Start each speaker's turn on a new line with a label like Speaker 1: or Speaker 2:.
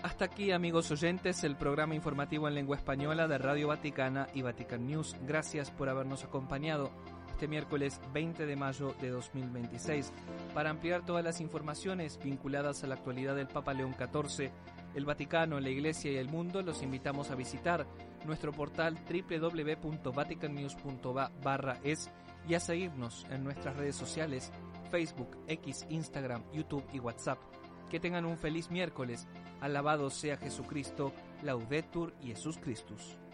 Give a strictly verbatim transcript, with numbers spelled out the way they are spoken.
Speaker 1: Hasta aquí, amigos oyentes, el programa informativo en lengua española de Radio Vaticana y Vatican News. Gracias por habernos acompañado este miércoles veinte de mayo de dos mil veintiséis. Para ampliar todas las informaciones vinculadas a la actualidad del Papa León catorce, el Vaticano, la Iglesia y el mundo, los invitamos a visitar nuestro portal doble u doble u doble u punto vatican news punto va barra es y a seguirnos en nuestras redes sociales, Facebook, X, Instagram, YouTube y WhatsApp. Que tengan un feliz miércoles. Alabado sea Jesucristo. Laudetur Jesus Christus.